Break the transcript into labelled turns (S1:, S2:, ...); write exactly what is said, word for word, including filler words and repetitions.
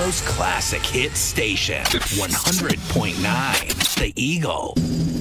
S1: Buffalo's classic hit station, one hundred point nine The Eagle.